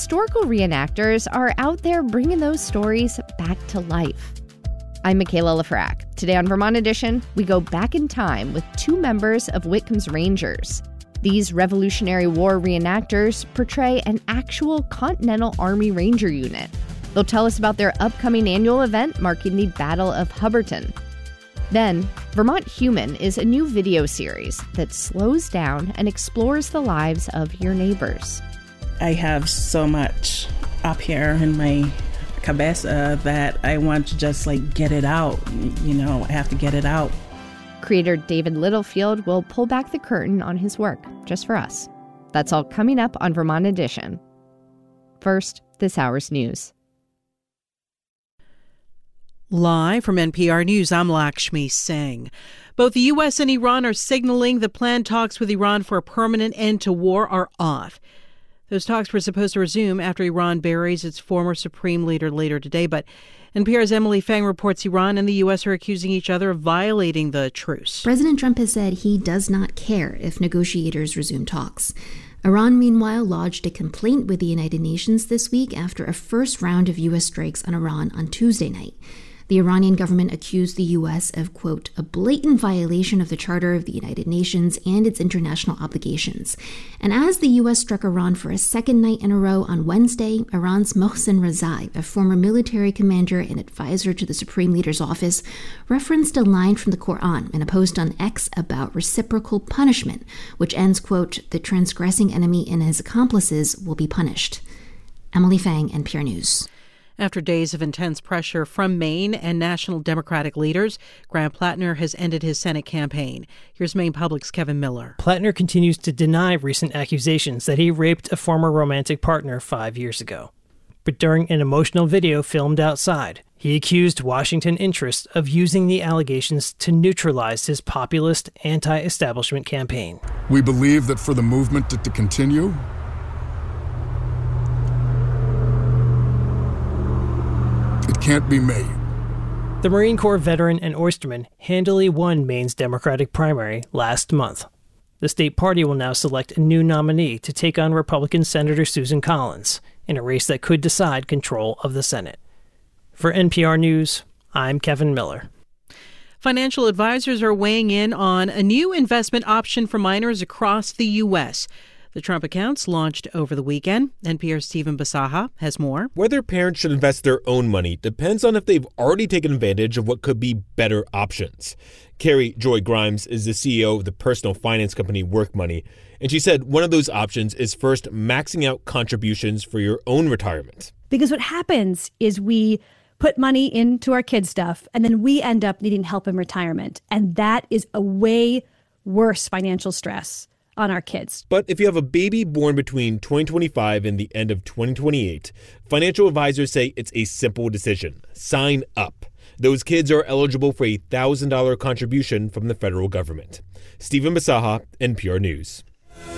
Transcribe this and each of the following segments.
historical reenactors are out there bringing those stories back to life. I'm Michaela Lafrac. Today on Vermont Edition, we go back in time with two members of Whitcomb's Rangers. These Revolutionary War reenactors portray an actual Continental Army Ranger unit. They'll tell us about their upcoming annual event marking the Battle of Hubbardton. Then, Vermont Human is a new video series that slows down and explores the lives of your neighbors. I have so much up here in my cabeza that I want to just get it out. I have to get it out. Creator David Littlefield will pull back the curtain on his work just for us. That's all coming up on Vermont Edition. First, this hour's news. Live from NPR News, I'm Lakshmi Singh. Both the U.S. and Iran are signaling the planned talks with Iran for a permanent end to war are off. Those talks were supposed to resume after Iran buries its former supreme leader later today, but NPR's Emily Fang reports Iran and the U.S. are accusing each other of violating the truce. President Trump has said he does not care if negotiators resume talks. Iran, meanwhile, lodged a complaint with the United Nations this week after a first round of U.S. strikes on Iran on Tuesday night. The Iranian government accused the U.S. of, quote, a blatant violation of the Charter of the United Nations and its international obligations. And as the U.S. struck Iran for a second night in a row on Wednesday, Iran's Mohsen Rezai, a former military commander and advisor to the Supreme Leader's office, referenced a line from the Quran in a post on X about reciprocal punishment, which ends, quote, the transgressing enemy and his accomplices will be punished. Emily Fang, NPR News. After days of intense pressure from Maine and national Democratic leaders, Graham Plattner has ended his Senate campaign. Here's Maine Public's Kevin Miller. Plattner continues to deny recent accusations that he raped a former romantic partner 5 years ago. But during an emotional video filmed outside, he accused Washington interests of using the allegations to neutralize his populist, anti-establishment campaign. We believe that for the movement to continue, it can't be made. The Marine Corps veteran and oysterman handily won Maine's Democratic primary last month. The state party will now select a new nominee to take on Republican Senator Susan Collins in a race that could decide control of the Senate. For NPR News, I'm Kevin Miller. Financial advisors are weighing in on a new investment option for minors across the U.S. The Trump accounts launched over the weekend. NPR's Stephen Basaha has more. Whether parents should invest their own money depends on if they've already taken advantage of what could be better options. Carrie Joy Grimes is the CEO of the personal finance company Work Money, and she said one of those options is first maxing out contributions for your own retirement. Because what happens is we put money into our kids' stuff, and then we end up needing help in retirement. And that is a way worse financial stress on our kids. But if you have a baby born between 2025 and the end of 2028, financial advisors say it's a simple decision. Sign up. Those kids are eligible for a $1,000 contribution from the federal government. Stephen Basaha, NPR News.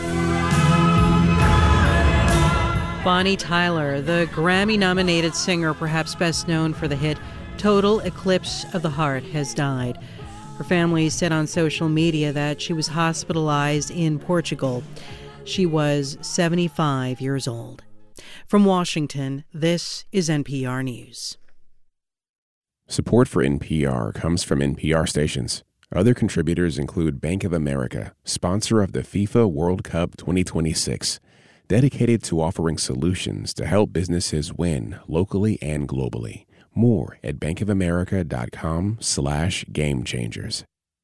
Bonnie Tyler, the Grammy-nominated singer, perhaps best known for the hit Total Eclipse of the Heart, has died. Her family said on social media that she was hospitalized in Portugal. She was 75 years old. From Washington, this is NPR News. Support for NPR comes from NPR stations. Other contributors include Bank of America, sponsor of the FIFA World Cup 2026, dedicated to offering solutions to help businesses win locally and globally. More at bankofamerica.com/gamechangers.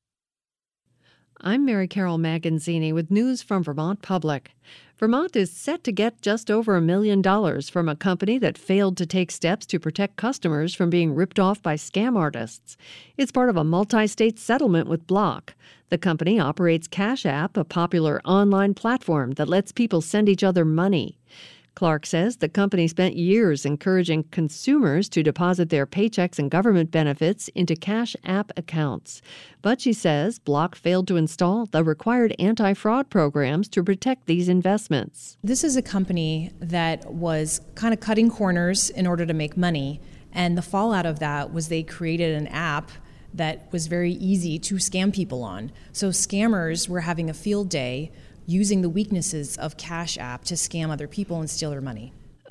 I'm Mary Carol Maganzini with news from Vermont Public. Vermont is set to get just over $1 million from a company that failed to take steps to protect customers from being ripped off by scam artists. It's part of a multi-state settlement with Block. The company operates Cash App, a popular online platform that lets people send each other money. Clark says the company spent years encouraging consumers to deposit their paychecks and government benefits into Cash App accounts. But she says Block failed to install the required anti-fraud programs to protect these investments. This is a company that was kind of cutting corners in order to make money. And the fallout of that was they created an app that was very easy to scam people on. So scammers were having a field day using the weaknesses of Cash App to scam other people and steal their money.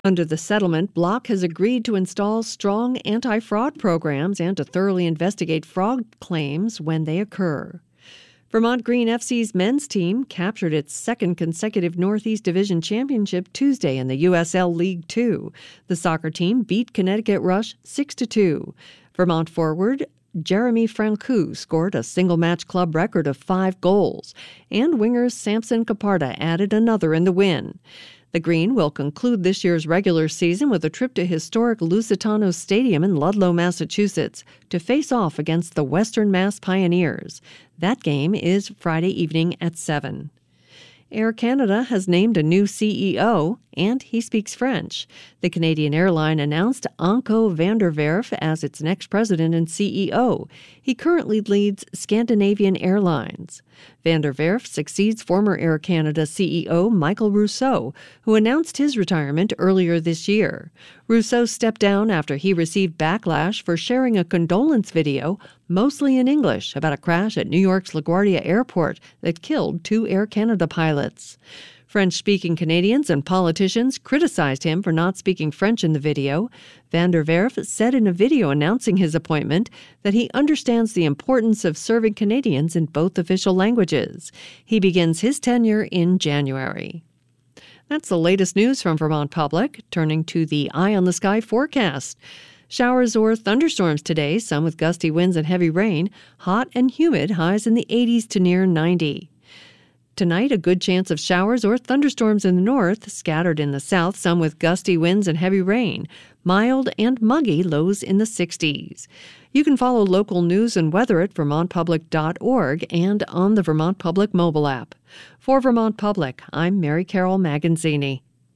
Under the settlement, Block has agreed to install strong anti-fraud programs and to thoroughly investigate fraud claims when they occur. Vermont Green FC's men's team captured its second consecutive Northeast Division championship Tuesday in the USL League Two. The soccer team beat Connecticut Rush 6-2. Vermont forward Jeremy Francoux scored a single-match club record of 5 goals, and winger Samson Caparda added another in the win. The Green will conclude this year's regular season with a trip to historic Lusitano Stadium in Ludlow, Massachusetts, to face off against the Western Mass Pioneers. That game is Friday evening at 7. Air Canada has named a new CEO, and he speaks French. The Canadian airline announced Anko van der Werf as its next president and CEO. He currently leads Scandinavian Airlines. Van der Werf succeeds former Air Canada CEO Michael Rousseau, who announced his retirement earlier this year. Rousseau stepped down after he received backlash for sharing a condolence video, mostly in English, about a crash at New York's LaGuardia Airport that killed 2 Air Canada pilots. French-speaking Canadians and politicians criticized him for not speaking French in the video. Van der Werf said in a video announcing his appointment that he understands the importance of serving Canadians in both official languages. He begins his tenure in January. That's the latest news from Vermont Public. Turning to the Eye on the Sky forecast. Showers or thunderstorms today, some with gusty winds and heavy rain. Hot and humid, highs in the 80s to near 90. Tonight, a good chance of showers or thunderstorms in the north, scattered in the south, some with gusty winds and heavy rain. Mild and muggy, lows in the 60s. You can follow local news and weather at vermontpublic.org and on the Vermont Public mobile app. For Vermont Public, I'm Mary Carol Magazzini.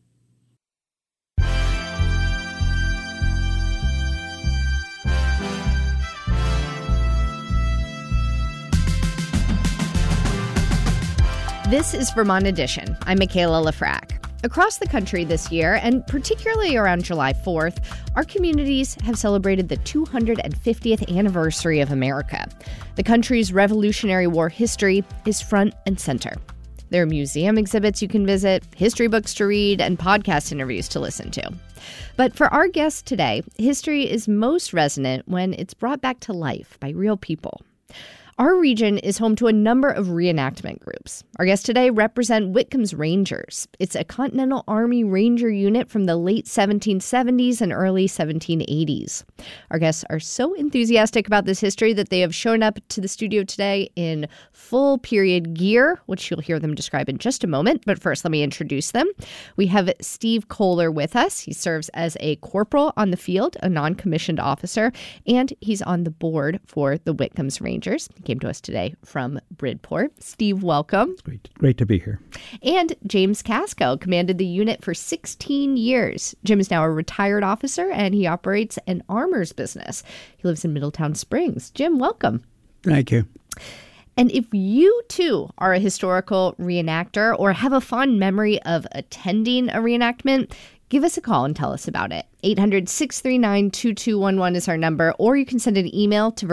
This is Vermont Edition. I'm Michaela Lafrac. Across the country this year, and particularly around July 4th, our communities have celebrated the 250th anniversary of America. The country's Revolutionary War history is front and center. There are museum exhibits you can visit, history books to read, and podcast interviews to listen to. But for our guests today, history is most resonant when it's brought back to life by real people. Our region is home to a number of reenactment groups. Our guests today represent Whitcomb's Rangers. It's a Continental Army Ranger unit from the late 1770s and early 1780s. Our guests are so enthusiastic about this history that they have shown up to the studio today in full period gear, which you'll hear them describe in just a moment. But first, let me introduce them. We have Steve Kohler with us. He serves as a corporal on the field, a non-commissioned officer, and he's on the board for the Whitcomb's Rangers. Came to us today from Bridport. Steve, welcome. Great to be here. And James Casco commanded the unit for 16 years. Jim is now a retired officer, and he operates an armor's business. He lives in Middletown Springs. Jim, welcome. Thank you. And if you, too, are a historical reenactor or have a fond memory of attending a reenactment, give us a call and tell us about it. 800-639-2211 is our number, or you can send an email to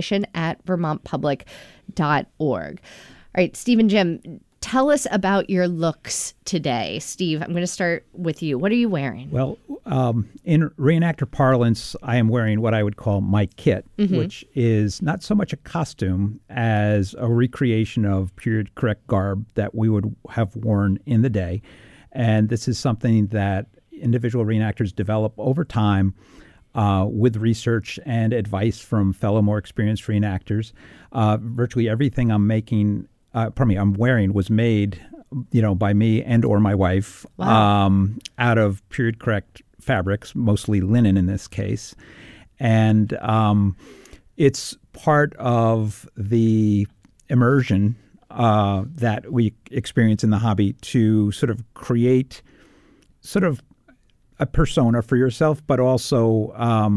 vermontedition@vermontpublic.org. All right, Steve and Jim, tell us about your looks today. Steve, I'm going to start with you. What are you wearing? Well, in reenactor parlance, I am wearing what I would call my kit, which is not so much a costume as a recreation of period-correct garb that we would have worn in the day. And this is something that individual reenactors develop over time with research and advice from fellow more experienced reenactors. Virtually everything I'm wearing was made, by me and or my wife. Wow. Out of period correct fabrics, mostly linen in this case. And it's part of the immersion that we experience in the hobby to sort of create sort of a persona for yourself, but also,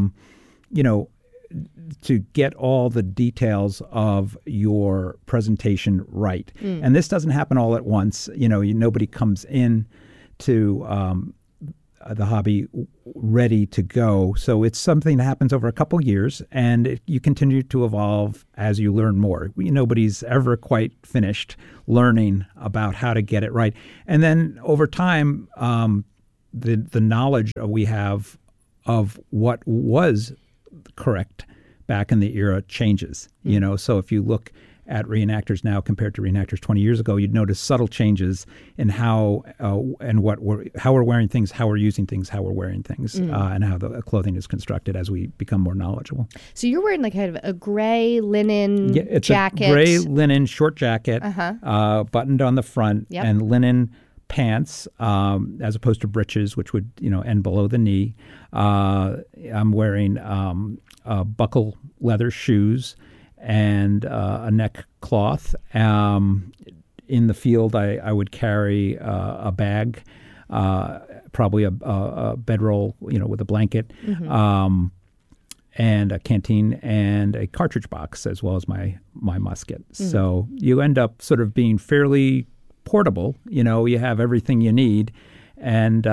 to get all the details of your presentation right. And this doesn't happen all at once. Nobody comes in to the hobby ready to go. So it's something that happens over a couple of years, and you continue to evolve as you learn more. Nobody's ever quite finished learning about how to get it right. And then over time, the knowledge we have of what was correct back in the era changes. You know, so if you look at reenactors now compared to reenactors 20 years ago, you'd notice subtle changes in how how we're wearing things, how we're using things, how we're wearing things, and how the clothing is constructed as we become more knowledgeable. So you're wearing like kind of a gray linen it's jacket. A gray linen short jacket, buttoned on the front, and linen pants, as opposed to breeches, which would end below the knee. I'm wearing buckle leather shoes and a neck cloth. In the field, I would carry a bag, probably a bedroll, with a blanket, and a canteen and a cartridge box, as well as my musket. So you end up sort of being fairly portable. You have everything you need, and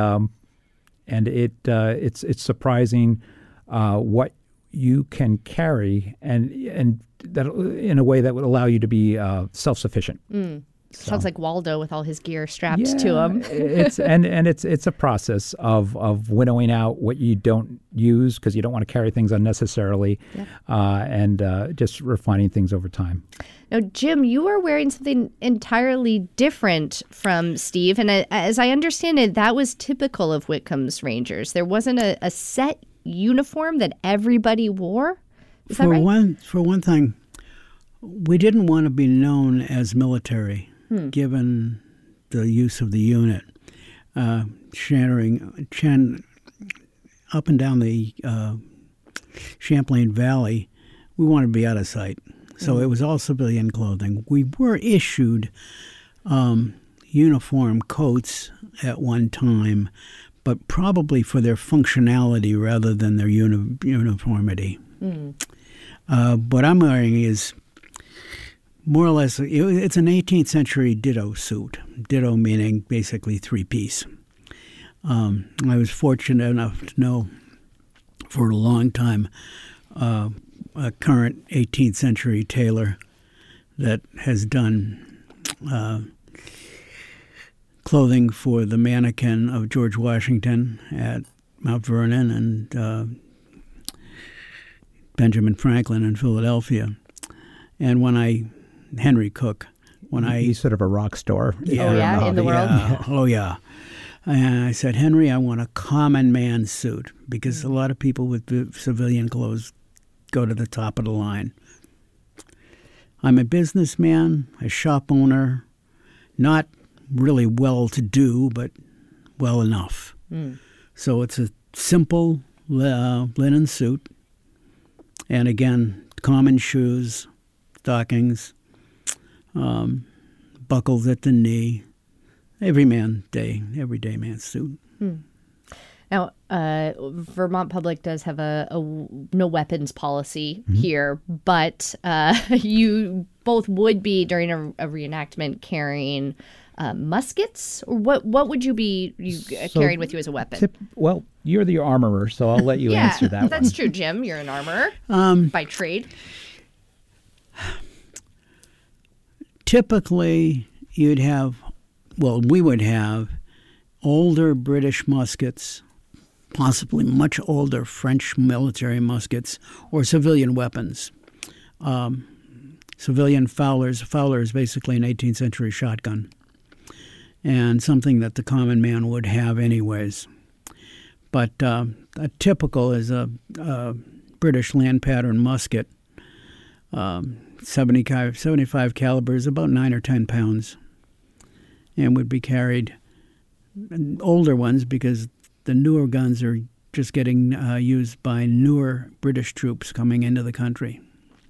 it's surprising what you can carry and that in a way that would allow you to be self-sufficient. Sounds like Waldo with all his gear strapped to him. it's a process of winnowing out what you don't use because you don't want to carry things unnecessarily, and just refining things over time. Now, Jim, you are wearing something entirely different from Steve, and as I understand it, that was typical of Whitcomb's Rangers. There wasn't a set uniform that everybody wore. Is that right? For one thing, we didn't want to be known as military, given the use of the unit. Chanting up and down the Champlain Valley, we wanted to be out of sight. So it was all civilian clothing. We were issued uniform coats at one time, but probably for their functionality rather than their uniformity. What I'm wearing is more or less, it's an 18th century ditto suit. Ditto meaning basically three-piece. I was fortunate enough to know for a long time a current 18th century tailor that has done clothing for the mannequin of George Washington at Mount Vernon and Benjamin Franklin in Philadelphia. And Henry Cook, he's sort of a rock star. In the world? Oh, yeah. And I said, Henry, I want a common man suit because a lot of people with civilian clothes go to the top of the line. I'm a businessman, a shop owner, not really well-to-do, but well enough. So it's a simple linen suit. And again, common shoes, stockings, buckles at the knee, everyday man suit. Now, Vermont Public does have a no weapons policy here, but you both would be during a reenactment carrying muskets? Or what would you be carrying with you as a weapon? Well, you're the armorer, so I'll let you answer that one. That's true, Jim. You're an armorer by trade. Typically, we would have older British muskets, possibly much older French military muskets, or civilian weapons. Civilian Fowlers. Fowler is basically an 18th century shotgun, and something that the common man would have anyways. But a typical is a British land pattern musket, 75 calibers, about 9 or 10 pounds, and would be carried. Older ones, because the newer guns are just getting used by newer British troops coming into the country.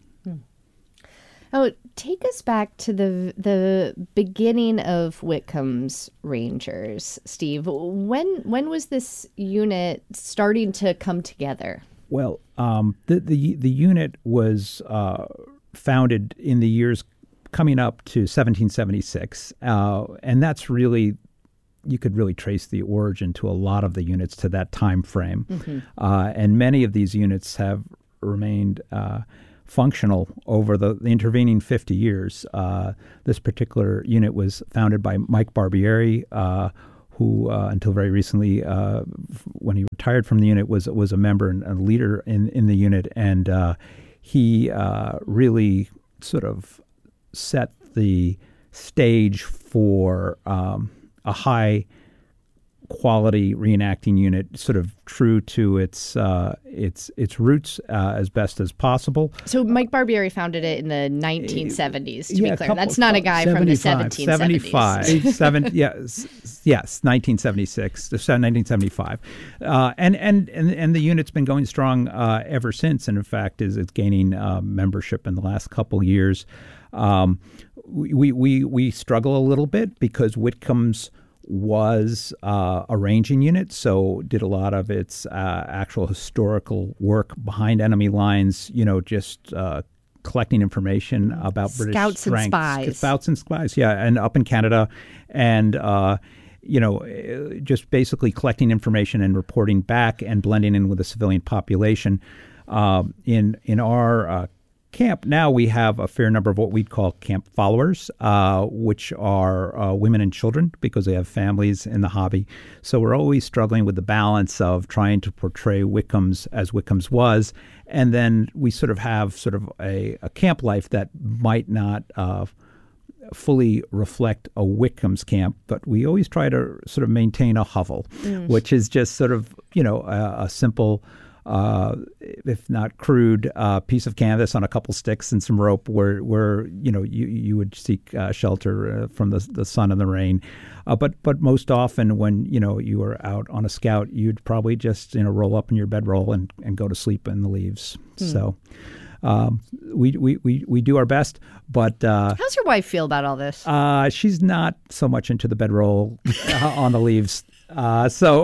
Oh, take us back to the beginning of Whitcomb's Rangers, Steve. When was this unit starting to come together? Well, the unit was founded in the years coming up to 1776, and that's really, you could really trace the origin to a lot of the units to that time frame. And many of these units have remained functional over the intervening 50 years. This particular unit was founded by Mike Barbieri, who until very recently, when he retired from the unit, was a member and a leader in the unit, and he really sort of set the stage for a high quality reenacting unit, sort of true to its roots as best as possible. So Mike Barbieri founded it in the 1970s, to be clear. That's not a guy 75. from the 1770s. 75. Yes, 1976, 1975. And the unit's been going strong ever since, and in fact is gaining membership in the last couple years. We struggle a little bit because Whitcomb's was a ranging unit, so did a lot of its actual historical work behind enemy lines, just collecting information about British Scouts and strengths. spies. Scouts and spies, yeah, and up in Canada, and just basically collecting information and reporting back and blending in with the civilian population. In our camp now, we have a fair number of what we'd call camp followers, which are women and children because they have families in the hobby. So we're always struggling with the balance of trying to portray Whitcomb's as Whitcomb's was, and then we sort of have a camp life that might not fully reflect a Whitcomb's camp, but we always try to sort of maintain a hovel, which is just sort of, a simple, if not crude, piece of canvas on a couple sticks and some rope where you would seek shelter from the sun and the rain. But most often when, you were out on a scout, you'd probably just, roll up in your bedroll and go to sleep in the leaves. So we do our best, but how's your wife feel about all this? She's not so much into the bedroll on the leaves. So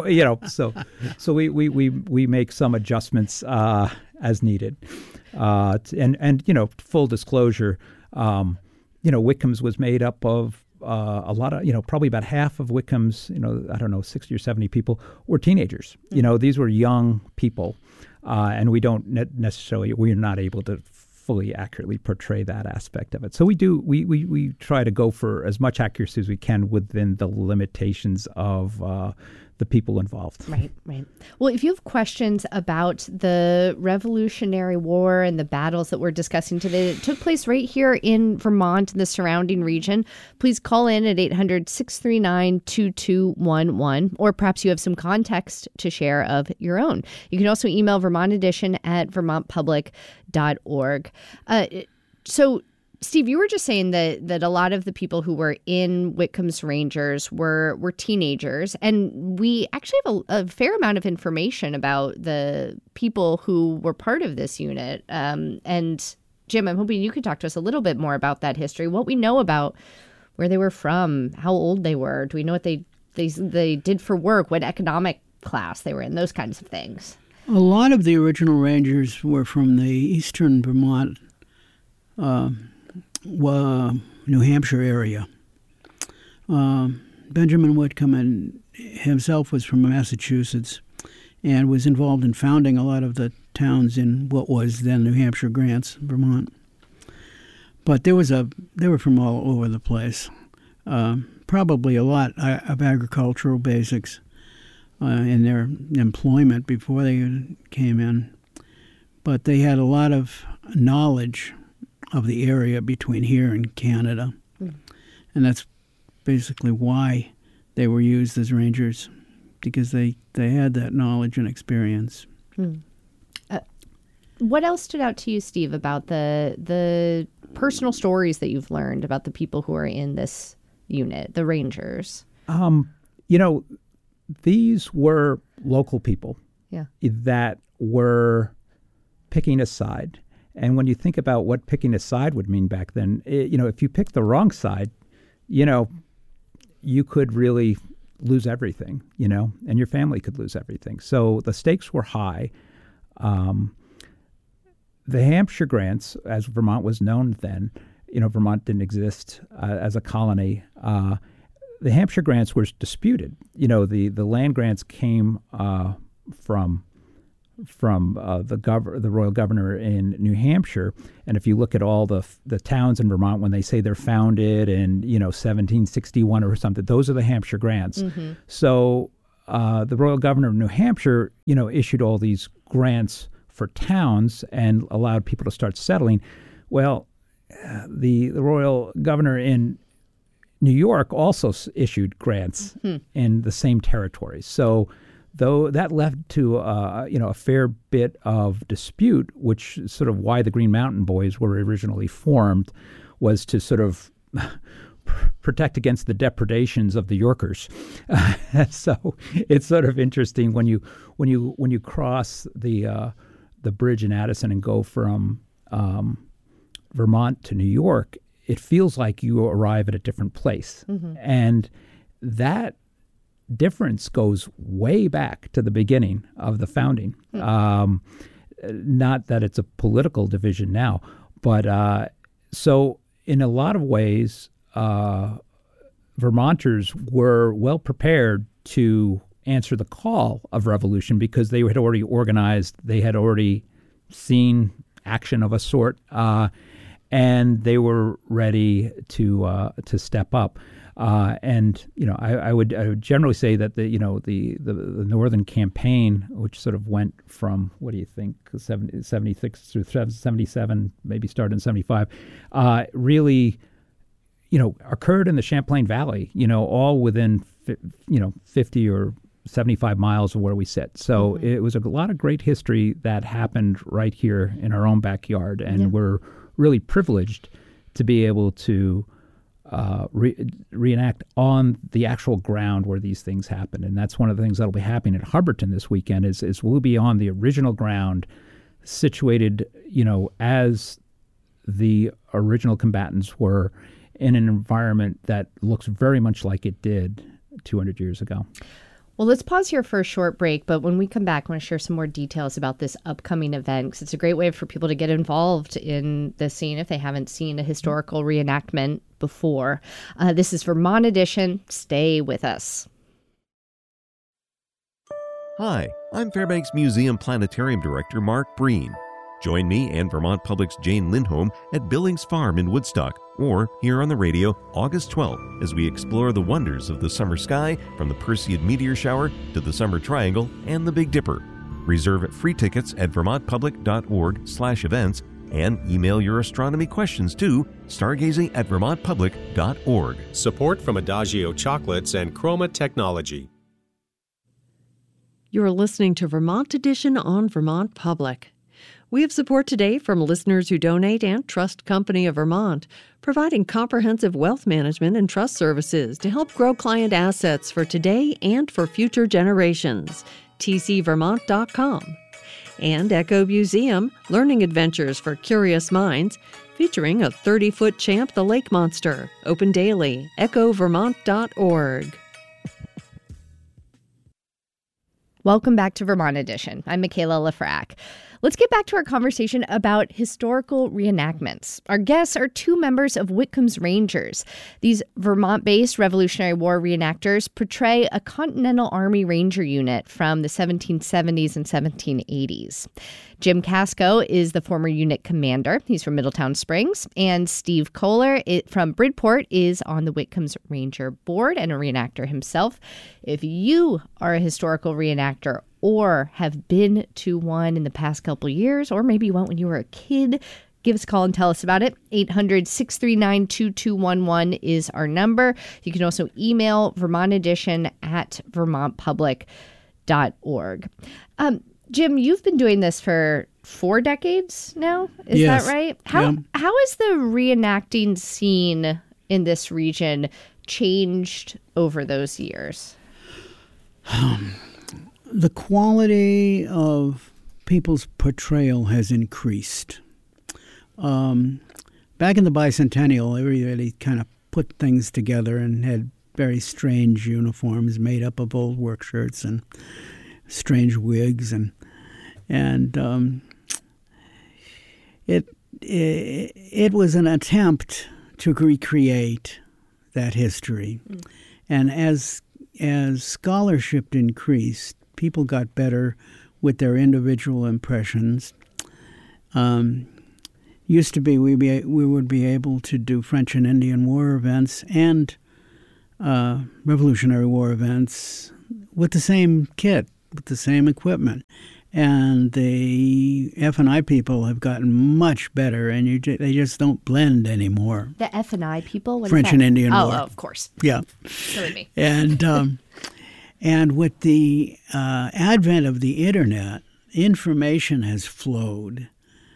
we make some adjustments as needed. And full disclosure, Whitcomb's was made up of a lot of, probably about half of Whitcomb's, 60 or 70 people were teenagers. These were young people, and we don't we're not able to fully accurately portray that aspect of it. So we try to go for as much accuracy as we can within the limitations of the people involved. Right. Well, if you have questions about the Revolutionary War and the battles that we're discussing today that took place right here in Vermont and the surrounding region, please call in at 800-639-2211, or perhaps you have some context to share of your own. You can also email Vermont Edition at vermontpublic.org. So, Steve, you were just saying that a lot of the people who were in Whitcomb's Rangers were teenagers, and we actually have a fair amount of information about the people who were part of this unit. And Jim, I'm hoping you could talk to us a little bit more about that history, what we know about where they were from, how old they were. Do we know what they did for work, what economic class they were in, those kinds of things? A lot of the original Rangers were from the eastern Vermont, New Hampshire area. Benjamin Whitcomb himself was from Massachusetts and was involved in founding a lot of the towns in what was then New Hampshire, Grants, Vermont. But they were from all over the place. Probably a lot of agricultural basics in their employment before they came in. But they had a lot of knowledge of the area between here and Canada. And that's basically why they were used as rangers, because they had that knowledge and experience. What else stood out to you, Steve, about the personal stories that you've learned about the people who are in this unit, the Rangers? These were local people that were picking a side. And when you think about what picking a side would mean back then, if you picked the wrong side, you could really lose everything, and your family could lose everything. So the stakes were high. The Hampshire Grants, as Vermont was known then, Vermont didn't exist as a colony. The Hampshire Grants were disputed. The land grants came from the royal governor in New Hampshire. And if you look at all the towns in Vermont when they say they're founded in 1761 or something, those are the Hampshire grants. Mm-hmm. So the royal governor of New Hampshire, issued all these grants for towns and allowed people to start settling. Well, the royal governor in New York also issued grants in the same territories. So though that led to a fair bit of dispute, which is sort of why the Green Mountain Boys were originally formed, was to sort of protect against the depredations of the Yorkers. So it's sort of interesting when you cross the bridge in Addison and go from Vermont to New York, it feels like you arrive at a different place. Mm-hmm. And that difference goes way back to the beginning of the founding. Not that it's a political division now, but so in a lot of ways, Vermonters were well prepared to answer the call of revolution because they had already organized, they had already seen action of a sort, and they were ready to step up. And I would generally say that the Northern Campaign, which sort of went from, what do you think, 76 through 77, maybe started in 75, really occurred in the Champlain Valley, all within 50 or 75 miles of where we sit. So it was a lot of great history that happened right here in our own backyard, and we're really privileged to be able to reenact on the actual ground where these things happened. And that's one of the things that'll be happening at Hubbardton this weekend is we'll be on the original ground, situated, as the original combatants were, in an environment that looks very much like it did 200 years ago. Well, let's pause here for a short break, but when we come back, I want to share some more details about this upcoming event, because it's a great way for people to get involved in the scene if they haven't seen a historical reenactment before. This is Vermont Edition. Stay with us. Hi, I'm Fairbanks Museum Planetarium Director Mark Breen. Join me and Vermont Public's Jane Lindholm at Billings Farm in Woodstock, or here on the radio August 12th, as we explore the wonders of the summer sky, from the Perseid meteor shower to the Summer Triangle and the Big Dipper. Reserve free tickets at vermontpublic.org/events and email your astronomy questions to stargazing@vermontpublic.org. Support from Adagio Chocolates and Chroma Technology. You're listening to Vermont Edition on Vermont Public. We have support today from listeners who donate and Trust Company of Vermont, providing comprehensive wealth management and trust services to help grow client assets for today and for future generations. tcvermont.com. And Echo Museum, learning adventures for curious minds, featuring a 30-foot champ, the lake monster. Open daily, echovermont.org. Welcome back to Vermont Edition. I'm Michaela Lafrac. Let's get back to our conversation about historical reenactments. Our guests are two members of Whitcomb's Rangers. These Vermont-based Revolutionary War reenactors portray a Continental Army Ranger unit from the 1770s and 1780s. Jim Casco is the former unit commander. He's from Middletown Springs. And Steve Kohler from Bridport is on the Whitcomb's Ranger board and a reenactor himself. If you are a historical reenactor or have been to one in the past couple years, or maybe you went when you were a kid, give us a call and tell us about it. 800-639-2211 is our number. You can also email vermontedition@vermontpublic.org. Jim, you've been doing this for 4 decades now. Is that right? How has the reenacting scene in this region changed over those years? The quality of people's portrayal has increased. Back in the bicentennial, everybody kind of put things together and had very strange uniforms made up of old work shirts and strange wigs, and it was an attempt to recreate that history. And as scholarship increased, people got better with their individual impressions. Used to be we would be able to do French and Indian War events and Revolutionary War events with the same kit, with the same equipment. And the F&I people have gotten much better, and they just don't blend anymore. The F&I people? What French is that? and Indian War. Oh, of course. Yeah. Silly me. And with the advent of the Internet, information has flowed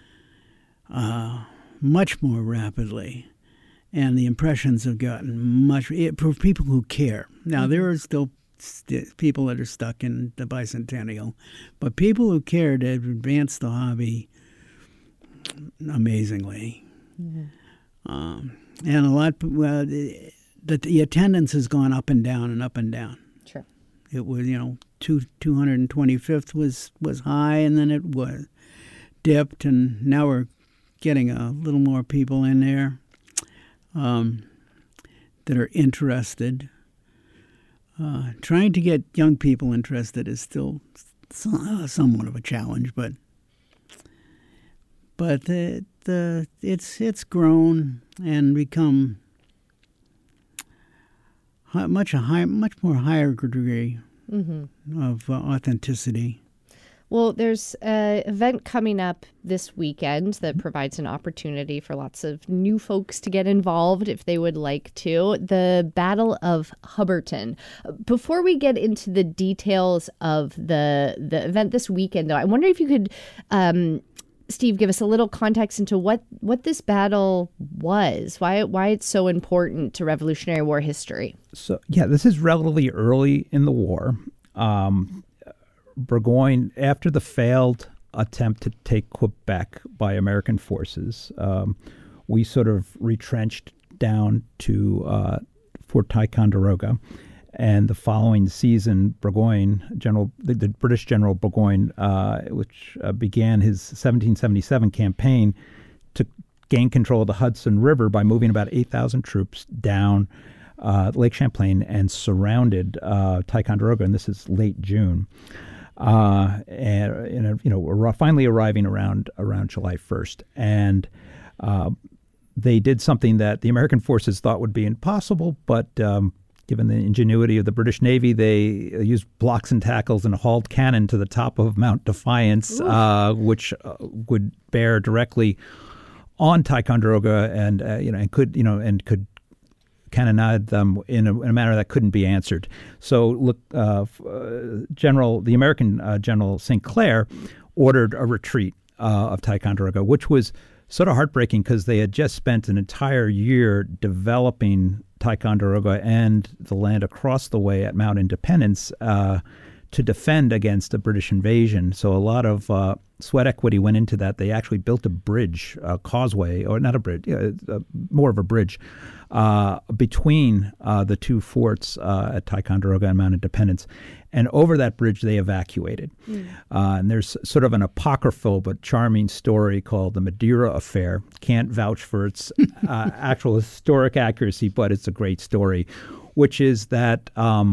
much more rapidly, and the impressions have gotten for people who care. Now, there are still people that are stuck in the bicentennial, but people who cared have advanced the hobby amazingly. And a lot, the attendance has gone up and down and up and down. Sure. It was, 225th was high, and then it was dipped, and now we're getting a little more people in there that are interested. Trying to get young people interested is still somewhat of a challenge, but it's grown and become much more higher degree of authenticity. Well, there's an event coming up this weekend that provides an opportunity for lots of new folks to get involved if they would like to. The Battle of Hubbardton. Before we get into the details of the event this weekend, though, I wonder if you could, Steve, give us a little context into what this battle was, why it's so important to Revolutionary War history. So, yeah, this is relatively early in the war. Burgoyne, after the failed attempt to take Quebec by American forces, we sort of retrenched down to Fort Ticonderoga. And the following season, Burgoyne, the British General Burgoyne, which began his 1777 campaign to gain control of the Hudson River by moving about 8,000 troops down Lake Champlain and surrounded Ticonderoga, and this is late June. We're finally arriving around July 1st, and they did something that the American forces thought would be impossible, but given the ingenuity of the British Navy, they used blocks and tackles and hauled cannon to the top of Mount Defiance, which would bear directly on Ticonderoga, and could cannonade them in a manner that couldn't be answered. So, the American General St. Clair ordered a retreat of Ticonderoga, which was sort of heartbreaking because they had just spent an entire year developing Ticonderoga and the land across the way at Mount Independence to defend against a British invasion. So a lot of sweat equity went into that. They actually built a bridge, a causeway, or not a bridge, more of a bridge, between the two forts at Ticonderoga and Mount Independence. And over that bridge, they evacuated. And there's sort of an apocryphal but charming story called the Madeira Affair. Can't vouch for its actual historic accuracy, but it's a great story, which is that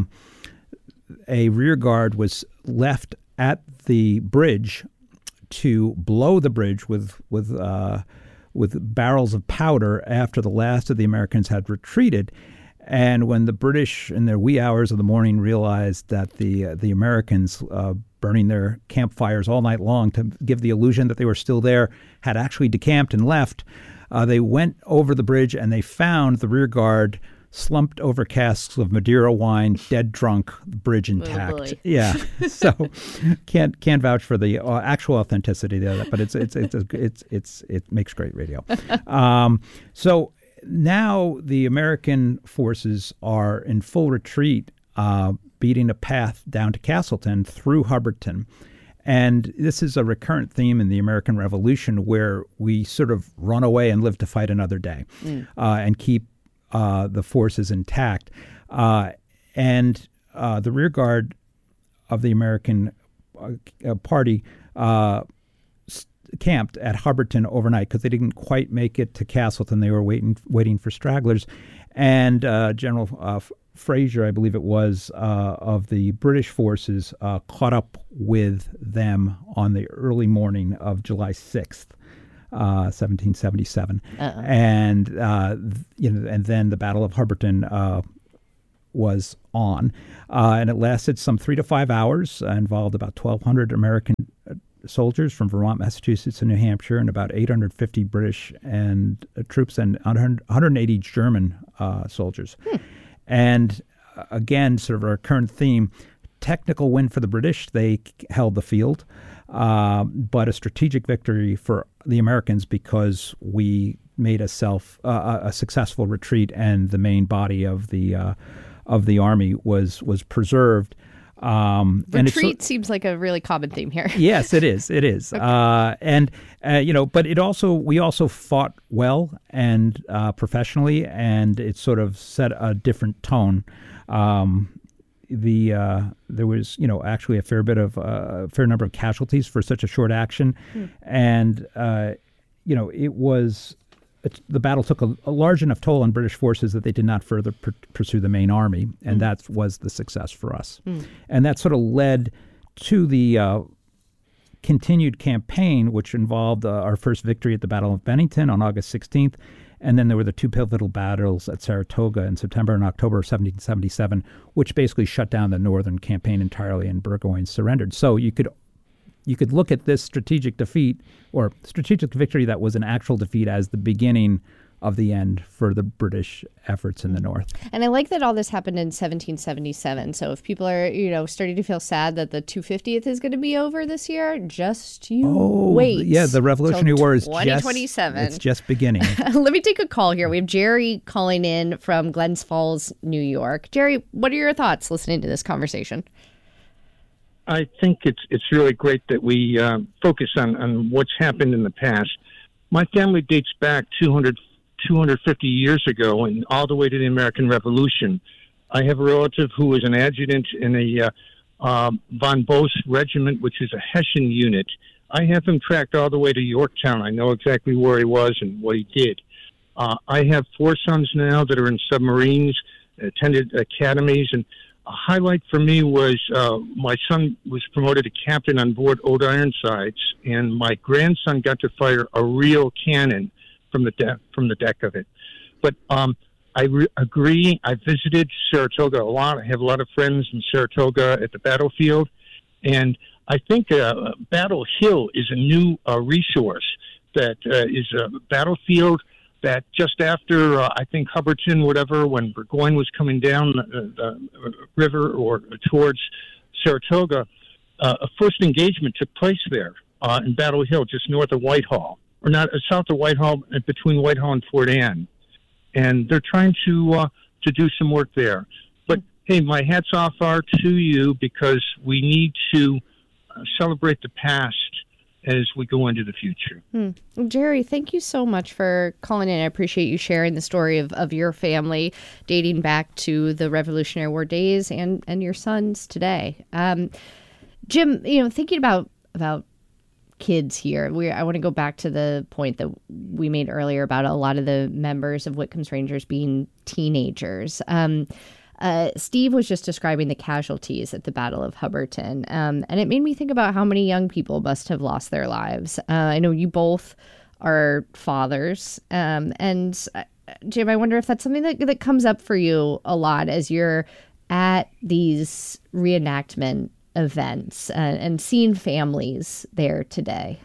a rear guard was left at the bridge to blow the bridge with barrels of powder after the last of the Americans had retreated. And when the British, in their wee hours of the morning, realized that the Americans, burning their campfires all night long to give the illusion that they were still there, had actually decamped and left, they went over the bridge and they found the rear guard slumped over casks of Madeira wine, dead drunk, bridge intact. Yeah, so can't vouch for the actual authenticity of that, but it makes great radio. So now the American forces are in full retreat, beating a path down to Castleton through Hubbardton. And this is a recurrent theme in the American Revolution, where we sort of run away and live to fight another day, and keep the forces intact. And the rear guard of the American party camped at Hubbardton overnight because they didn't quite make it to Castleton. They were waiting for stragglers. And General Fraser, I believe it was, of the British forces caught up with them on the early morning of July 6th. 1777, and and then the Battle of Hubbardton was on, and it lasted some 3 to 5 hours. Involved about 1,200 American soldiers from Vermont, Massachusetts, and New Hampshire, and about 850 British and troops and 180 German soldiers. And again, sort of our current theme. Technical win for the British. They held the field, but a strategic victory for the Americans because we made a successful retreat, and the main body of the army was preserved. Retreat seems like a really common theme here. Yes, it is. It is. Okay. But we also fought well and professionally, and it sort of set a different tone. There was actually a fair number of casualties for such a short action, and the battle took a large enough toll on British forces that they did not further pursue the main army, and that was the success for us. And that sort of led to the continued campaign, which involved our first victory at the Battle of Bennington on August 16th. And then there were the two pivotal battles at Saratoga in September and October of 1777, which basically shut down the northern campaign entirely, and Burgoyne surrendered. So you could look at this strategic defeat or strategic victory that was an actual defeat as the beginning of the end for the British efforts in the north. And I like that all this happened in 1777. So if people are, starting to feel sad that the 250th is going to be over this year, just wait. Yeah, the Revolutionary War is 2027. It's just beginning. Let me take a call here. We have Jerry calling in from Glens Falls, New York. Jerry, what are your thoughts listening to this conversation? I think it's really great that we focus on what's happened in the past. My family dates back 250 years ago and all the way to the American Revolution. I have a relative who was an adjutant in a von Boos regiment, which is a Hessian unit. I have him tracked all the way to Yorktown. I know exactly where he was and what he did. I have 4 sons now that are in submarines, attended academies, and a highlight for me was my son was promoted to captain on board Old Ironsides, and my grandson got to fire a real cannon from the deck of it. But I agree. I visited Saratoga a lot. I have a lot of friends in Saratoga at the battlefield, and I think Battle Hill is a new resource that is a battlefield that just after, I think, Hubbardton, whatever, when Burgoyne was coming down the river or towards Saratoga, a first engagement took place there in Battle Hill, just north of Whitehall, or not south of Whitehall, between Whitehall and Fort Anne. And they're trying to do some work there. But, hey, my hats off are to you, because we need to celebrate the past as we go into the future. Jerry, thank you so much for calling in. I appreciate you sharing the story of your family dating back to the Revolutionary War days and your sons today. Jim, thinking about kids here, I want to go back to the point that we made earlier about a lot of the members of Whitcomb's Rangers being teenagers. Steve was just describing the casualties at the Battle of Hubbardton, and it made me think about how many young people must have lost their lives. I know you both are fathers, and Jim, I wonder if that's something that comes up for you a lot as you're at these reenactment events and seeing families there today.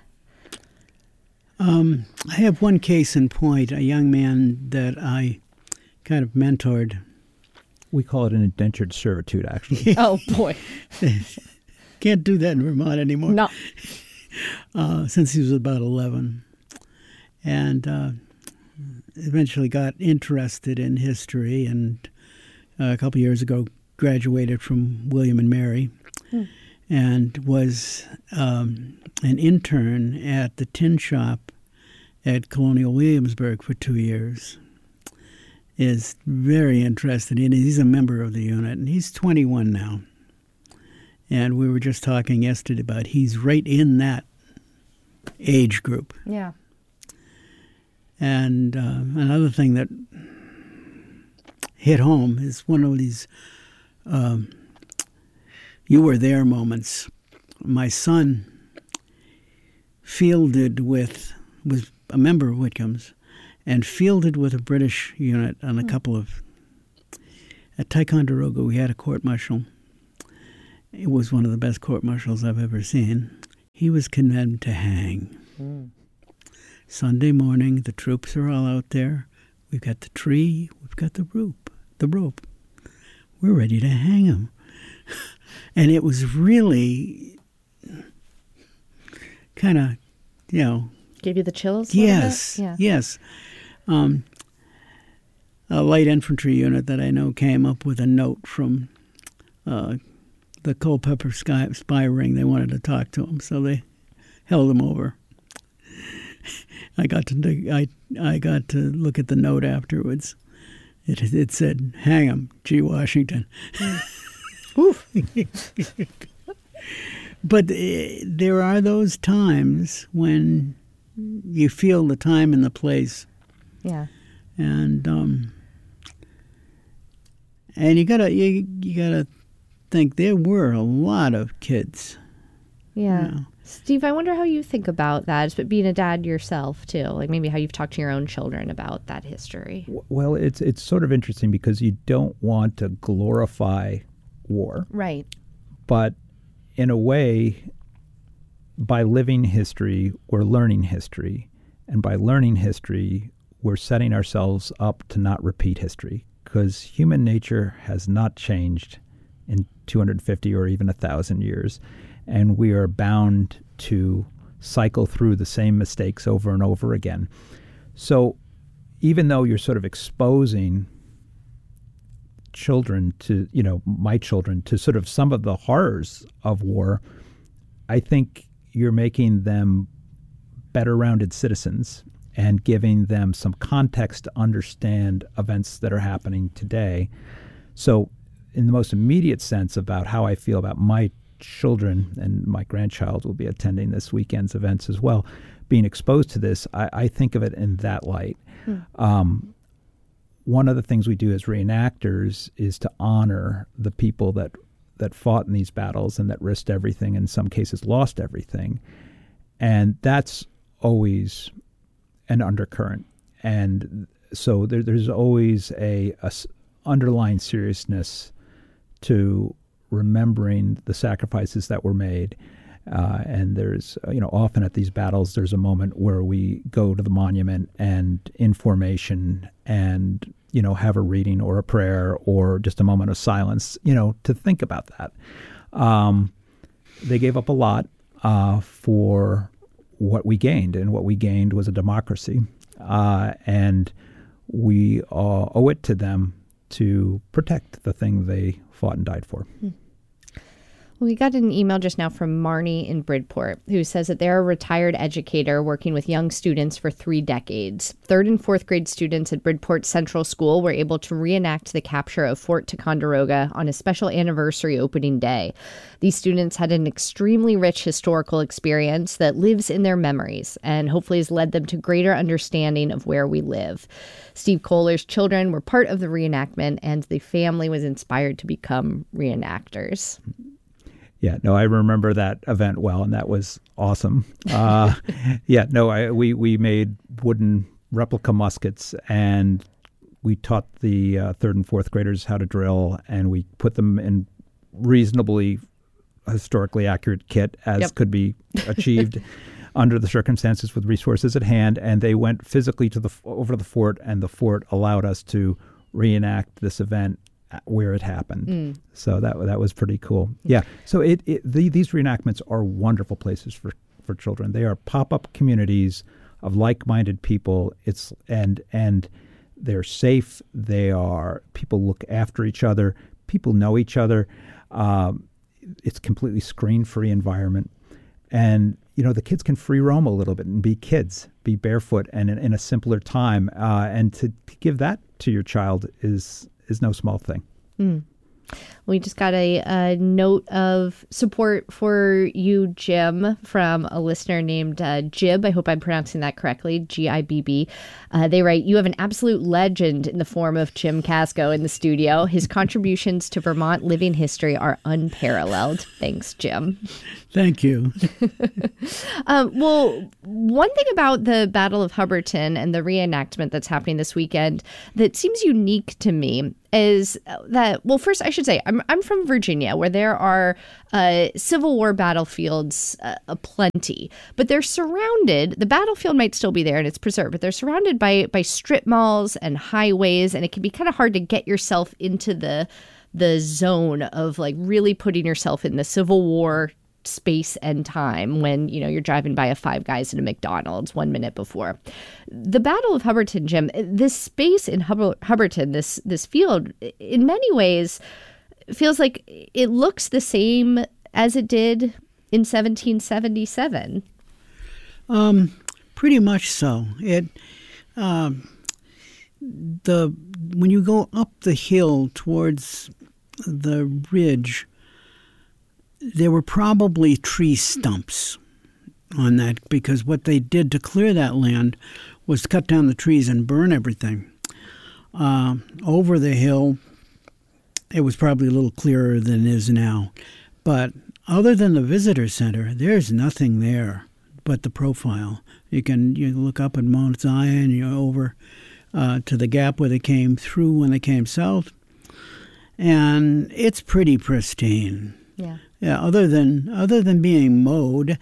I have one case in point, a young man that I kind of mentored. We call it an indentured servitude, actually. Oh, boy. Can't do that in Vermont anymore. No. Since he was about 11. And eventually got interested in history, and a couple years ago graduated from William and Mary and was an intern at the tin shop at Colonial Williamsburg for 2 years. Is very interested in it. He's a member of the unit, and he's 21 now. And we were just talking yesterday about he's right in that age group. Yeah. And another thing that hit home is one of these you were there moments. My son was a member of Whitcomb's and fielded with a British unit on a couple of, at Ticonderoga we had a court-martial. It was one of the best court-martials I've ever seen. He was condemned to hang. Sunday morning, the troops are all out there. We've got the tree, we've got the rope. We're ready to hang him. And it was really kind of, Gave you the chills? Yes, yes. A light infantry unit that I know came up with a note from the Culpeper spy ring. They wanted to talk to him, so they held him over. I got to look at the note afterwards. It said, "Hang him, G. Washington." Oof. But there are those times when you feel the time and the place. Yeah. And you gotta think there were a lot of kids. Yeah. Steve, I wonder how you think about that, but being a dad yourself too, like maybe how you've talked to your own children about that history. Well, it's sort of interesting because you don't want to glorify war. Right. But in a way, by living history, we're learning history. And by learning history, we're setting ourselves up to not repeat history, because human nature has not changed in 250 or even 1,000 years. And we are bound to cycle through the same mistakes over and over again. So even though you're sort of exposing children to, my children, to sort of some of the horrors of war, I think you're making them better rounded citizens and giving them some context to understand events that are happening today. So in the most immediate sense about how I feel about my children, and my grandchild will be attending this weekend's events as well, being exposed to this, I think of it in that light. One of the things we do as reenactors is to honor the people that fought in these battles and that risked everything, in some cases lost everything. And that's always an undercurrent. And so there's always a underlying seriousness to remembering the sacrifices that were made. And there's, often at these battles, there's a moment where we go to the monument and in formation and, have a reading or a prayer or just a moment of silence, to think about that. They gave up a lot for what we gained, and what we gained was a democracy. And we owe it to them to protect the thing they fought and died for. We got an email just now from Marnie in Bridport, who says that they're a retired educator working with young students for 3 decades. 3rd and 4th grade students at Bridport Central School were able to reenact the capture of Fort Ticonderoga on a special anniversary opening day. These students had an extremely rich historical experience that lives in their memories and hopefully has led them to greater understanding of where we live. Steve Kohler's children were part of the reenactment, and the family was inspired to become reenactors. Yeah, no, I remember that event well, and that was awesome. We made wooden replica muskets, and we taught the 3rd and 4th graders how to drill, and we put them in reasonably historically accurate kit as could be achieved under the circumstances with resources at hand. And they went physically over to the fort, and the fort allowed us to reenact this event where it happened. So that was pretty cool. Yeah. So these reenactments are wonderful places for children. They are pop-up communities of like-minded people. And they're safe. People look after each other. People know each other. It's completely screen-free environment. And, the kids can free roam a little bit and be kids, be barefoot and in a simpler time. And to give that to your child is no small thing. We just got a note of support for you, Jim, from a listener named Jib. I hope I'm pronouncing that correctly, Gibb. They write, "You have an absolute legend in the form of Jim Casco in the studio. His contributions to Vermont living history are unparalleled." Thanks, Jim. Thank you. Well, one thing about the Battle of Hubbardton and the reenactment that's happening this weekend that seems unique to me is that, well, first I should say I'm from Virginia, where there are Civil War battlefields aplenty, but they're surrounded. The battlefield might still be there and it's preserved, but they're surrounded by strip malls and highways, and it can be kind of hard to get yourself into the zone of like really putting yourself in the Civil War space and time when, you know, you're driving by a Five Guys and a McDonald's 1 minute before. The Battle of Hubbardton, Jim, this space in Hubbardton, this field, in many ways feels like it looks the same as it did in 1777. Pretty much so. When you go up the hill towards the ridge, there were probably tree stumps on that, because what they did to clear that land was cut down the trees and burn everything. Over the hill, it was probably a little clearer than it is now. But other than the visitor center, there's nothing there but the profile. You look up at Mount Zion, you're over to the gap where they came through when they came south, and it's pretty pristine. Yeah. Yeah, other than being mowed,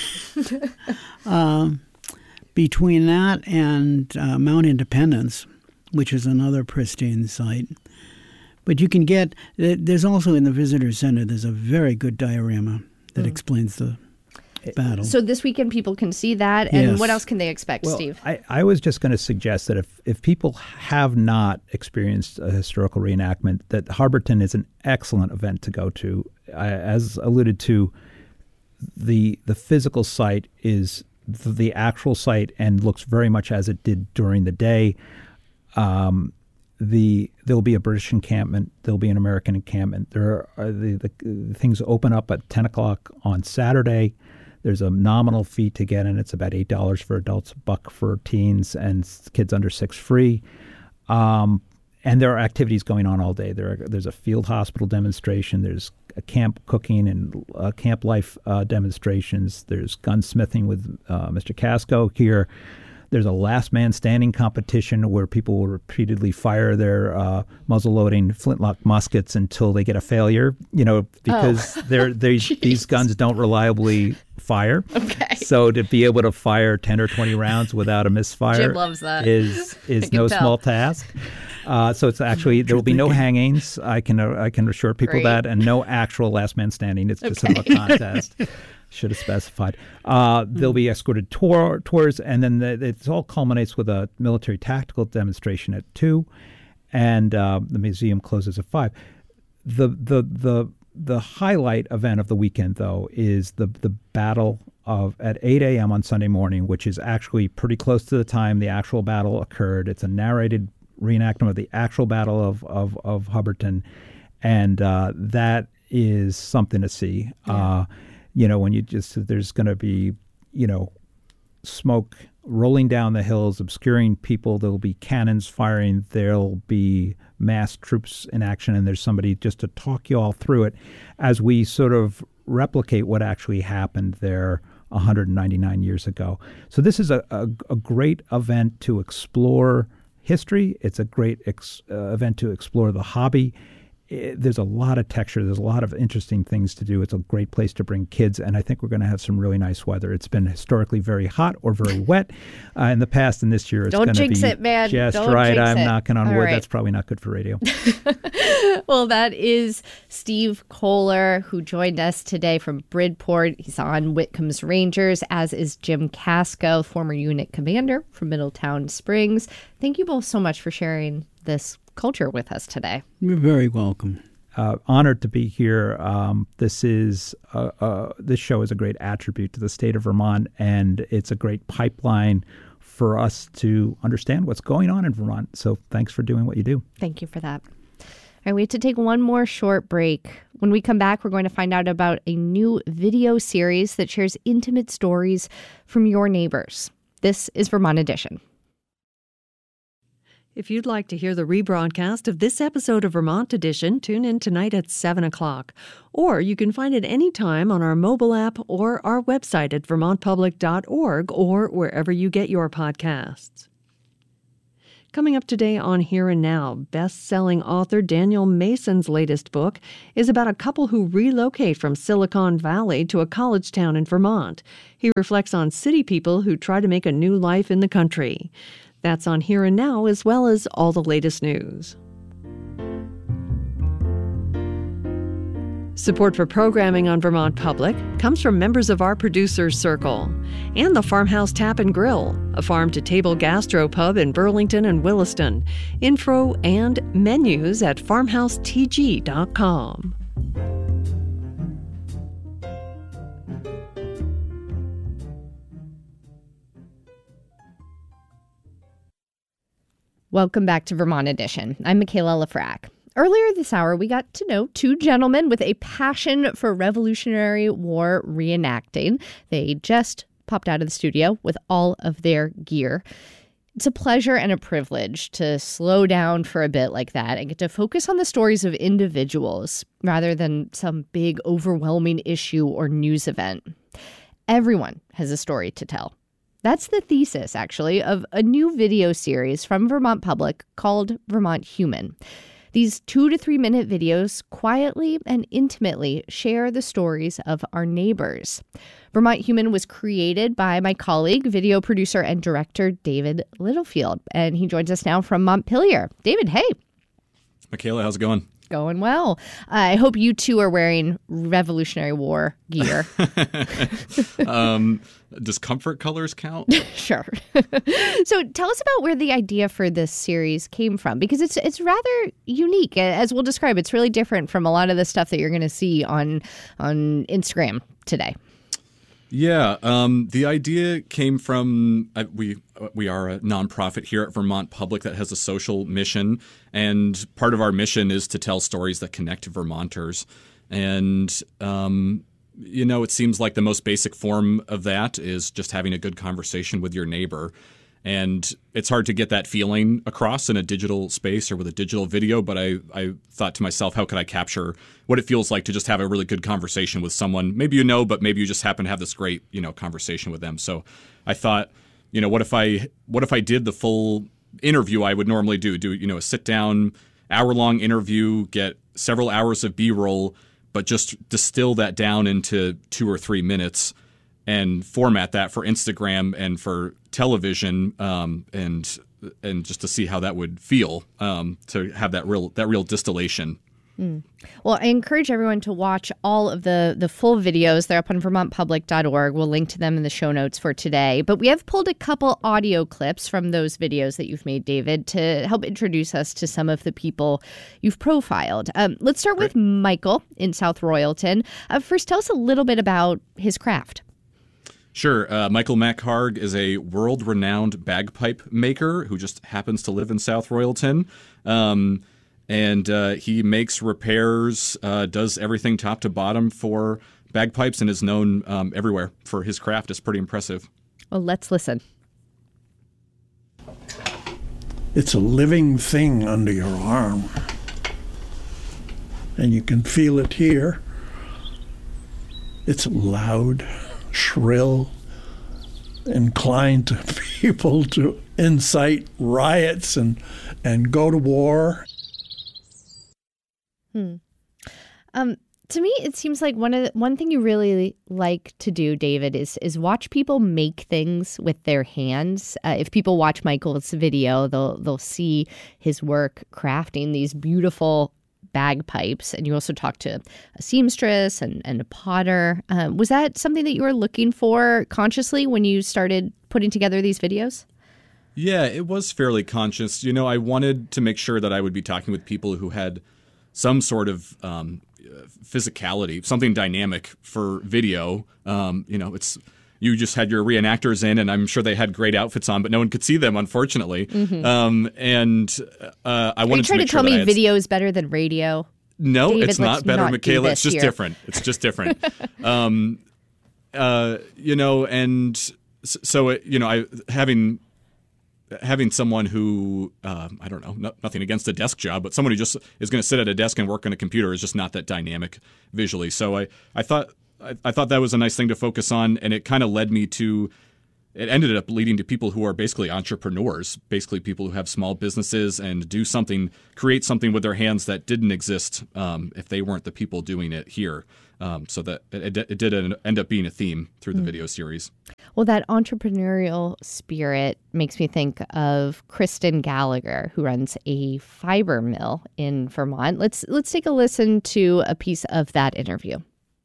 between that and Mount Independence, which is another pristine site. But you can get, there's also in the visitor center, there's a very good diorama that explains the battle. So this weekend people can see that, and Yes. what else can they expect, Well, Steve? I was just going to suggest that if people have not experienced a historical reenactment, that Hubbardton is an excellent event to go to. As alluded to, the physical site is the actual site and looks very much as it did during the day. There'll be a British encampment. There'll be an American encampment. There are the things open up at 10 o'clock on Saturday. There's a nominal fee to get in. It's about $8 for adults, $1 for teens, and kids under 6 free. And there are activities going on all day. There's a field hospital demonstration. There's a camp cooking and camp life demonstrations. There's gunsmithing with Mr. Casco here. There's a last man standing competition where people will repeatedly fire their muzzle-loading flintlock muskets until they get a failure, because these guns don't reliably fire. Okay. So to be able to fire 10 or 20 rounds without a misfire Jim loves that. is no small task. So it's actually, there will be no hangings. I can assure people Great. that, and no actual last man standing. It's just sort of a contest. Should have specified. There'll be escorted tours, and then it all culminates with a military tactical demonstration at 2, and the museum closes at 5. The highlight event of the weekend, though, is the battle at 8 a.m. on Sunday morning, which is actually pretty close to the time the actual battle occurred. It's a narrated reenactment of the actual battle of Hubbardton, and that is something to see. Yeah. When there's going to be, smoke rolling down the hills, obscuring people. There'll be cannons firing. There'll be massed troops in action, and there's somebody just to talk you all through it as we sort of replicate what actually happened there 199 years ago. So this is a great event to explore history. It's a great event to explore the hobby. There's a lot of texture. There's a lot of interesting things to do. It's a great place to bring kids, and I think we're going to have some really nice weather. It's been historically very hot or very wet in the past, and this year it's going to be just right. I'm knocking on wood. Right. That's probably not good for radio. Well, that is Steve Kohler, who joined us today from Bridport. He's on Whitcomb's Rangers, as is Jim Casco, former unit commander from Middletown Springs. Thank you both so much for sharing this culture with us today. You're very welcome. Honored to be here. This show is a great attribute to the state of Vermont, and it's a great pipeline for us to understand what's going on in Vermont. So thanks for doing what you do. Thank you for that. right, we have to take one more short break. When we come back, we're going to find out about a new video series that shares intimate stories from your neighbors. This is Vermont Edition. If you'd like to hear the rebroadcast of this episode of Vermont Edition, tune in tonight at 7 o'clock. Or you can find it anytime on our mobile app or our website at vermontpublic.org or wherever you get your podcasts. Coming up today on Here and Now, best-selling author Daniel Mason's latest book is about a couple who relocate from Silicon Valley to a college town in Vermont. He reflects on city people who try to make a new life in the country. That's on Here and Now, as well as all the latest news. Support for programming on Vermont Public comes from members of our producers circle and the Farmhouse Tap and Grill, a farm-to-table gastropub in Burlington and Williston. Info and menus at farmhousetg.com. Welcome back to Vermont Edition. I'm Michaela Lafrac. Earlier this hour, we got to know two gentlemen with a passion for Revolutionary War reenacting. They just popped out of the studio with all of their gear. It's a pleasure and a privilege to slow down for a bit like that and get to focus on the stories of individuals rather than some big, overwhelming issue or news event. Everyone has a story to tell. That's the thesis, actually, of a new video series from Vermont Public called Vermont Human. These 2 to 3 minute videos quietly and intimately share the stories of our neighbors. Vermont Human was created by my colleague, video producer and director David Littlefield, and he joins us now from Montpelier. David, hey. Michaela, how's it going? Going well. I hope you two are wearing Revolutionary War gear. Does comfort colors count? Sure. So tell us about where the idea for this series came from, because it's rather unique. As we'll describe, it's really different from a lot of the stuff that you're going to see on Instagram today. Yeah, the idea came from we are a nonprofit here at Vermont Public that has a social mission, and part of our mission is to tell stories that connect Vermonters. And it seems like the most basic form of that is just having a good conversation with your neighbor. And it's hard to get that feeling across in a digital space or with a digital video, but I thought to myself, how could I capture what it feels like to just have a really good conversation with someone? Maybe but maybe you just happen to have this great, conversation with them. So I thought, what if I did the full interview I would normally do a sit down, hour-long interview, get several hours of B-roll, but just distill that down into 2 or 3 minutes and format that for Instagram and for television, and just to see how that would feel, to have that real distillation. Well, I encourage everyone to watch all of the full videos. They're up on vermontpublic.org. We'll link to them in the show notes for today. But we have pulled a couple audio clips from those videos that you've made, David, to help introduce us to some of the people you've profiled. Let's start with Michael in South Royalton. First, tell us a little bit about his craft. Sure. Michael MacHarg is a world-renowned bagpipe maker who just happens to live in South Royalton. And he makes repairs, does everything top to bottom for bagpipes, and is known everywhere for his craft. It's pretty impressive. Well, let's listen. It's a living thing under your arm. And you can feel it here. It's loud, shrill, inclined to people to incite riots and go to war. To me, it seems like one thing you really like to do, David, is watch people make things with their hands. If people watch Michael's video, they'll see his work crafting these beautiful bagpipes. And you also talked to a seamstress and a potter. Was that something that you were looking for consciously when you started putting together these videos? Yeah, it was fairly conscious. I wanted to make sure that I would be talking with people who had some sort of physicality, something dynamic for video. It's you just had your reenactors in, and I'm sure they had great outfits on, but no one could see them, unfortunately. Mm-hmm. I wanted to make sure that Are you trying to tell me video is better than radio? No, David, it's not better, Michaela. It's just here. different. It's just different. And so having someone who I don't know, nothing against a desk job, but someone who just is going to sit at a desk and work on a computer is just not that dynamic visually. So I thought that was a nice thing to focus on, and it kind of led me to. It ended up leading to people who are basically entrepreneurs, basically people who have small businesses and create something with their hands that didn't exist if they weren't the people doing it here. So that it did end up being a theme through the video series. Well, that entrepreneurial spirit makes me think of Kristen Gallagher, who runs a fiber mill in Vermont. Let's take a listen to a piece of that interview.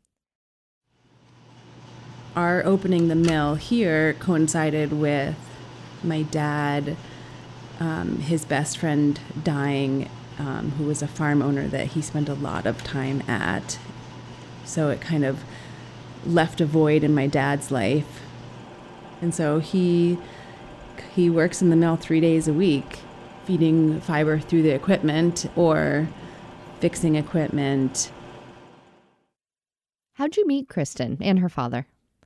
Our opening the mill here coincided with my dad, his best friend dying, who was a farm owner that he spent a lot of time at. So it kind of left a void in my dad's life. And so he works in the mill 3 days a week, feeding fiber through the equipment or fixing equipment. How'd you meet Kristen and her father?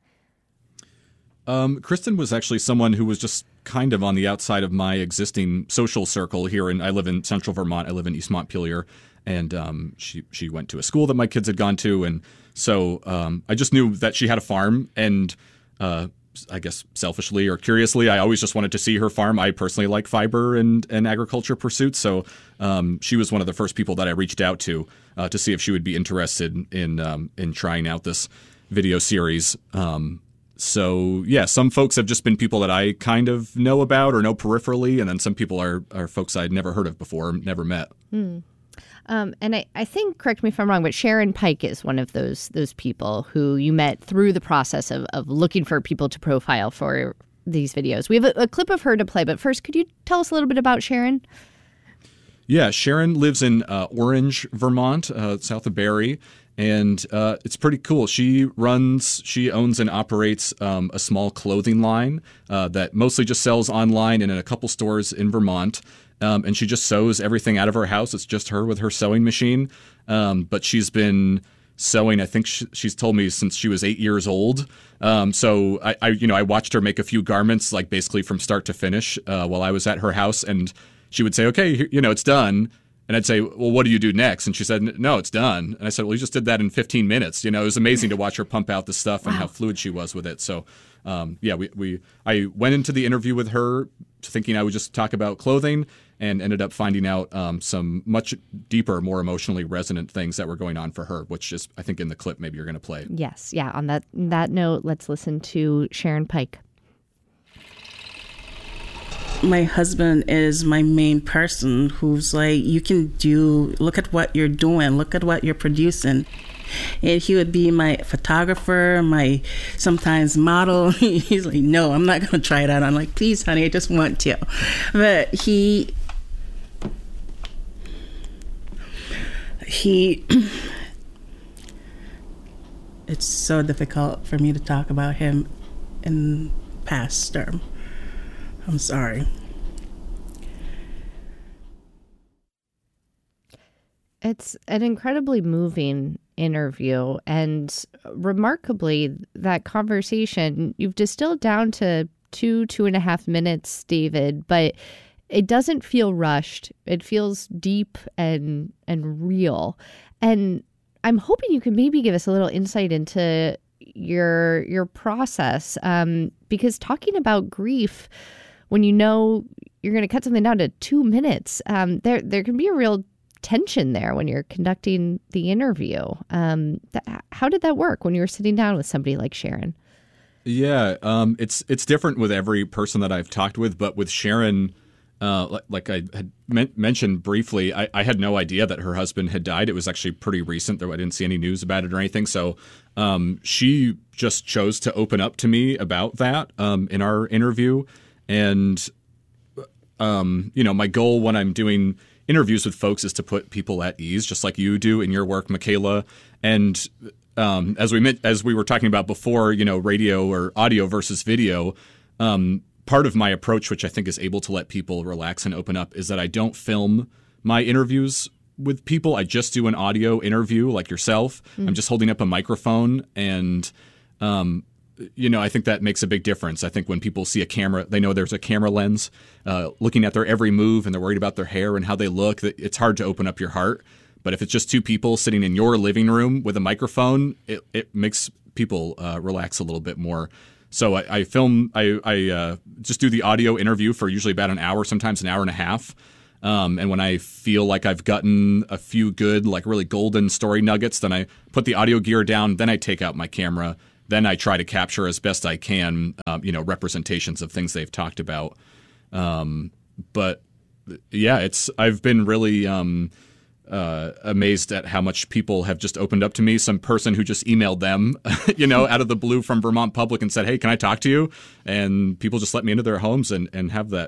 Kristen was actually someone who was just kind of on the outside of my existing social circle here. And I live in central Vermont. I live in East Montpelier. And she went to a school that my kids had gone to. And so I just knew that she had a farm. And I guess selfishly or curiously, I always just wanted to see her farm. I personally like fiber and agriculture pursuits. So she was one of the first people that I reached out to see if she would be interested in trying out this video series. So, yeah, some folks have just been people that I kind of know about or know peripherally, and then some people are folks I'd never heard of before, never met. And I think, correct me if I'm wrong, but Sharon Pike is one of those people who you met through the process of looking for people to profile for these videos. We have a clip of her to play, but first, could you tell us a little bit about Sharon? Yeah, Sharon lives in Orange, Vermont, south of Barrie. And it's pretty cool. She owns and operates a small clothing line that mostly just sells online and in a couple stores in Vermont. And she just sews everything out of her house. It's just her with her sewing machine. But she's been sewing, I think she's told me, since she was 8 years old. So I watched her make a few garments, like basically from start to finish while I was at her house. And she would say, okay, it's done. And I'd say, well, what do you do next? And she said, no, it's done. And I said, well, you just did that in 15 minutes. It was amazing to watch her pump out the stuff and how fluid she was with it. So, I went into the interview with her thinking I would just talk about clothing and ended up finding out some much deeper, more emotionally resonant things that were going on for her, which is, I think, in the clip maybe you're going to play. Yes. Yeah. On that note, let's listen to Sharon Pike. My husband is my main person who's like, look at what you're doing, look at what you're producing. And he would be my photographer, my sometimes model. He's like, no, I'm not going to try it out. I'm like, please, honey, I just want to. But he it's so difficult for me to talk about him in past term. I'm sorry. It's an incredibly moving interview, and remarkably, that conversation, you've distilled down to 2.5 minutes, David, but it doesn't feel rushed. It feels deep and real. And I'm hoping you can maybe give us a little insight into your process, because talking about grief when you're going to cut something down to 2 minutes, there can be a real tension there when you're conducting the interview. How did that work when you were sitting down with somebody like Sharon? Yeah, it's different with every person that I've talked with, but with Sharon, like I had mentioned briefly, I had no idea that her husband had died. It was actually pretty recent, though I didn't see any news about it or anything. So she just chose to open up to me about that in our interview. And, my goal when I'm doing interviews with folks is to put people at ease, just like you do in your work, Michaela. And as we were talking about before, radio or audio versus video. Part of my approach, which I think is able to let people relax and open up, is that I don't film my interviews with people. I just do an audio interview like yourself. I'm just holding up a microphone, and I think that makes a big difference. I think when people see a camera, they know there's a camera lens looking at their every move, and they're worried about their hair and how they look. It's hard to open up your heart. But if it's just two people sitting in your living room with a microphone, it makes people relax a little bit more. So I just do the audio interview for usually about an hour, sometimes an hour and a half. And when I feel like I've gotten a few good, like really golden story nuggets, then I put the audio gear down, then I take out my camera, then I try to capture as best I can, representations of things they've talked about. But yeah, I've been really amazed at how much people have just opened up to me. Some person who just emailed them, out of the blue from Vermont Public and said, "Hey, can I talk to you?" And people just let me into their homes and have